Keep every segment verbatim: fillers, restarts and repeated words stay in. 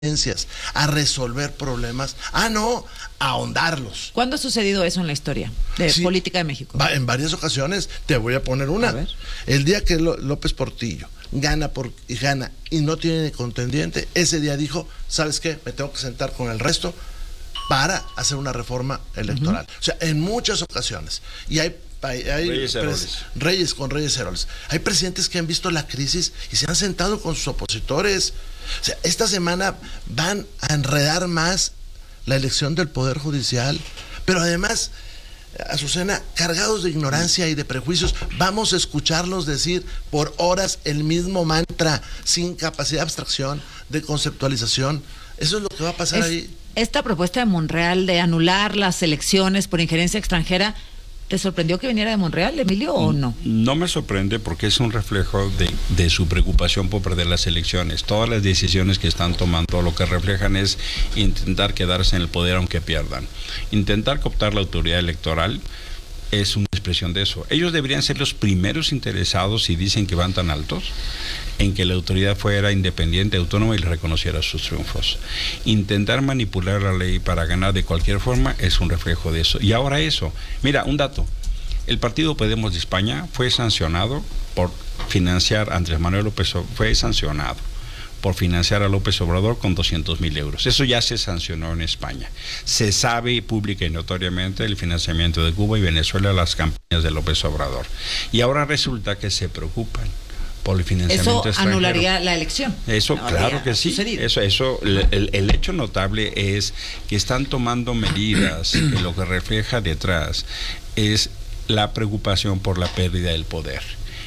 a resolver problemas, ah no, a ahondarlos. ¿Cuándo ha sucedido eso en la historia de sí, política de México? Va, en varias ocasiones, te voy a poner una. A el día que López Portillo gana por y gana y no tiene contendiente, ese día dijo, ¿sabes qué? Me tengo que sentar con el resto para hacer una reforma electoral. Uh-huh. O sea, en muchas ocasiones. Y hay Hay, hay Reyes, pres, Reyes con Reyes Heroles. Hay presidentes que han visto la crisis y se han sentado con sus opositores. O sea, esta semana van a enredar más la elección del Poder Judicial, pero además, Azucena, cargados de ignorancia y de prejuicios, vamos a escucharlos decir por horas el mismo mantra, sin capacidad de abstracción, de conceptualización. Eso es lo que va a pasar es, ahí. Esta propuesta de Monreal de anular las elecciones por injerencia extranjera, ¿te sorprendió que viniera de Monreal, Emilio, o no? No me sorprende porque es un reflejo de, de su preocupación por perder las elecciones. Todas las decisiones que están tomando lo que reflejan es intentar quedarse en el poder aunque pierdan. Intentar cooptar la autoridad electoral es una expresión de eso. Ellos deberían ser los primeros interesados, si dicen que van tan altos, en que la autoridad fuera independiente, autónoma y le reconociera sus triunfos. Intentar manipular la ley para ganar de cualquier forma es un reflejo de eso. Y ahora eso, mira, un dato, el Partido Podemos de España fue sancionado por financiar a Andrés Manuel López Obrador, fue sancionado por financiar a López Obrador con doscientos mil euros. Eso ya se sancionó en España. Se sabe pública y notoriamente el financiamiento de Cuba y Venezuela a las campañas de López Obrador. Y ahora resulta que se preocupan por el financiamiento extranjero. Eso anularía la elección. Eso, no claro que sí. Sucedido. Eso, eso, el, el hecho notable es que están tomando medidas que lo que refleja detrás es la preocupación por la pérdida del poder.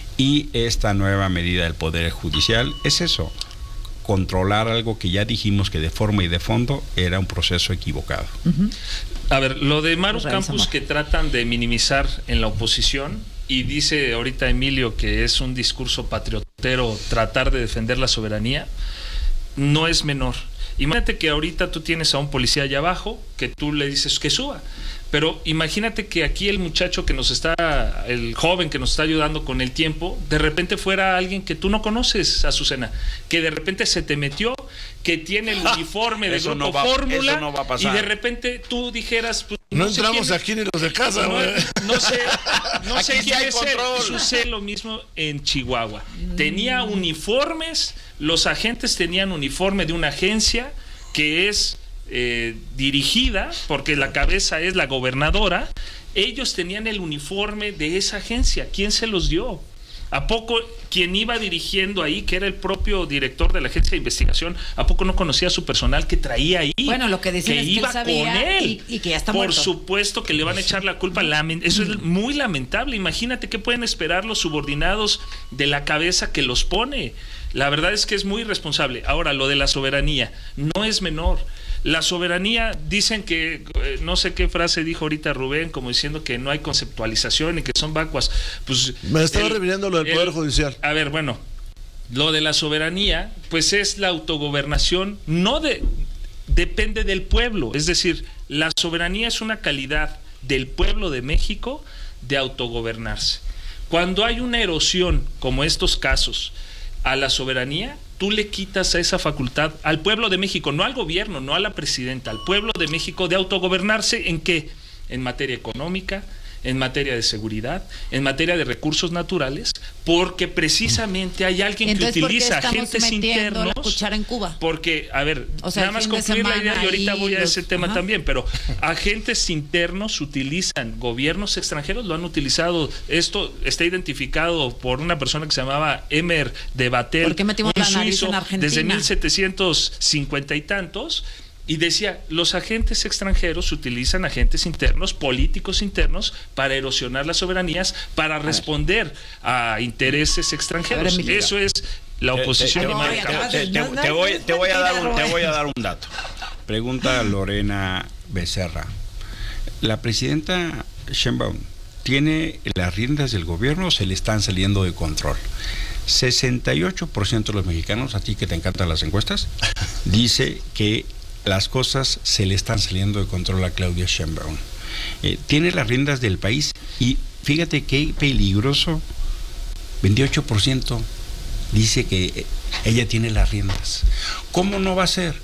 Y esta nueva medida del Poder Judicial es eso, controlar algo que ya dijimos que de forma y de fondo era un proceso equivocado. Uh-huh. A ver, lo de Maru Campos que tratan de minimizar en la oposición, y dice ahorita Emilio que es un discurso patriotero tratar de defender la soberanía, no es menor. Imagínate que ahorita tú tienes a un policía allá abajo que tú le dices que suba, pero imagínate que aquí el muchacho que nos está, el joven que nos está ayudando con el tiempo, de repente fuera alguien que tú no conoces, Azucena, que de repente se te metió, que tiene el uniforme de Grupo no va, Fórmula, no va a pasar. Y de repente tú dijeras, pues, no, no entramos sé aquí ni los de casa, no, no sé, no sé quién es él. Sucede lo mismo en Chihuahua. Mm. Tenía uniformes, los agentes tenían uniforme de una agencia que es eh, dirigida, porque la cabeza es la gobernadora. Ellos tenían el uniforme de esa agencia. ¿Quién se los dio? ¿A poco quien iba dirigiendo ahí, que era el propio director de la agencia de investigación, a poco no conocía a su personal que traía ahí? Bueno, lo que dicen que es que iba él sabía con él. Y, y que ya está Por muerto. supuesto que le van a echar la culpa. Eso es muy lamentable. Imagínate qué pueden esperar los subordinados de la cabeza que los pone. La verdad es que es muy irresponsable. Ahora, lo de la soberanía no es menor. La soberanía, dicen que, eh, no sé qué frase dijo ahorita Rubén, como diciendo que no hay conceptualización y que son vacuas. Pues me estaba refiriendo lo del el, Poder Judicial. A ver, bueno, lo de la soberanía, pues es la autogobernación, no de, depende del pueblo. Es decir, la soberanía es una calidad del pueblo de México de autogobernarse. Cuando hay una erosión, como estos casos, a la soberanía, tú le quitas a esa facultad al pueblo de México, no al gobierno, no a la presidenta, al pueblo de México de autogobernarse. ¿En qué? En materia económica, en materia de seguridad, en materia de recursos naturales, porque precisamente hay alguien Entonces, que utiliza agentes internos. La cuchara en Cuba? Porque, a ver, o sea, nada más concluir la idea y ahorita voy a los... ese tema Ajá. también, pero agentes internos utilizan, gobiernos extranjeros lo han utilizado. Esto está identificado por una persona que se llamaba Emer de Batel, ¿Por qué metimos un la nariz suizo, en Argentina? desde mil setecientos cincuenta y tantos. Y decía, los agentes extranjeros utilizan agentes internos, políticos internos, para erosionar las soberanías, para responder a intereses extranjeros. Ver, Eso es la oposición. Te voy a dar un dato. Pregunta Lorena Becerra. ¿La presidenta Sheinbaum tiene las riendas del gobierno o se le están saliendo de control? sesenta y ocho por ciento de los mexicanos, a ti que te encantan las encuestas, dice que las cosas se le están saliendo de control a Claudia Sheinbaum. Eh, tiene las riendas del país y fíjate qué peligroso, veintiocho por ciento dice que ella tiene las riendas. ¿Cómo no va a ser?